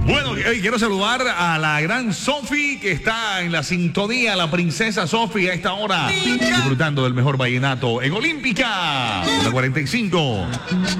Bueno, quiero saludar a la gran Sofi que está en la sintonía, la princesa Sofi a esta hora, disfrutando del mejor vallenato en Olímpica, la 45.